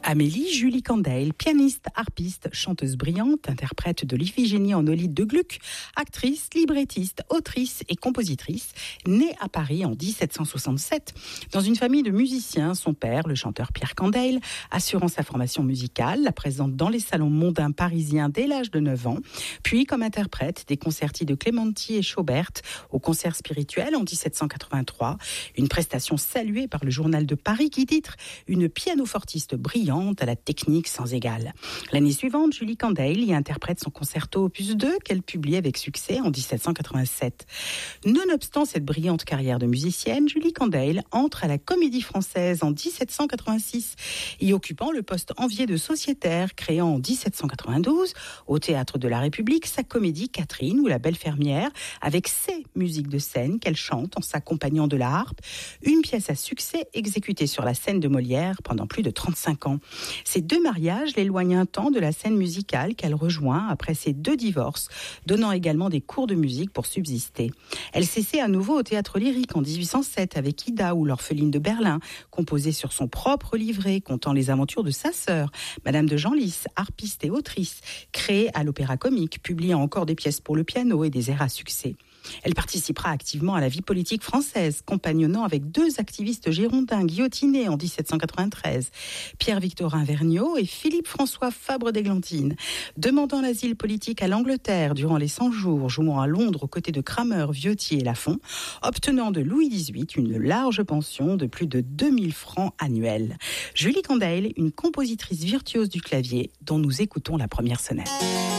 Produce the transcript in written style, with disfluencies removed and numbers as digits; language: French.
Amélie Julie Candale, pianiste, harpiste, chanteuse brillante, interprète de l'Iphigénie en Aulide de Gluck, actrice, librettiste, autrice et compositrice, née à Paris en 1767 dans une famille de musiciens. Son père, le chanteur Pierre Candale, assurant sa formation musicale, la présente dans les salons mondains parisiens dès l'âge de 9 ans, puis comme interprète des concerti de Clementi et Schaubert au concert spirituel en 1783, une prestation saluée par le journal de Paris qui titre « Une pianofortiste brillante à la technique sans égale ». L'année suivante, Julie Candale y interprète son concerto opus 2 qu'elle publie avec succès en 1787. Nonobstant cette brillante carrière de musicienne, Julie Candale entre à la Comédie Française en 1786, y occupant le poste envié de sociétaire, créant en 1792 au Théâtre de la République sa comédie Catherine ou la Belle Fermière, avec ses musiques de scène qu'elle chante en s'accompagnant de la harpe, une pièce à succès exécutée sur la scène de Molière pendant plus de 35 ans. Ces deux mariages l'éloignent un temps de la scène musicale qu'elle rejoint après ses 2 divorces, donnant également des cours de musique pour subsister. Elle s'essaie à nouveau au théâtre lyrique en 1807 avec Ida ou l'orpheline de Berlin, composée sur son propre livret contant les aventures de sa sœur, Madame de Genlis, harpiste et autrice, créée à l'Opéra Comique, publiant encore des pièces pour le piano et des airs à succès. Elle participera activement à la vie politique française, compagnonnant avec 2 activistes girondins guillotinés en 1793, Pierre-Victorin Vergniaud et Philippe-François Fabre-d'Églantine. Demandant l'asile politique à l'Angleterre durant les 100 jours, jouant à Londres aux côtés de Cramer, Viotti et Lafont, obtenant de Louis XVIII une large pension de plus de 2000 francs annuels. Julie Candale, une compositrice virtuose du clavier dont nous écoutons la première sonate.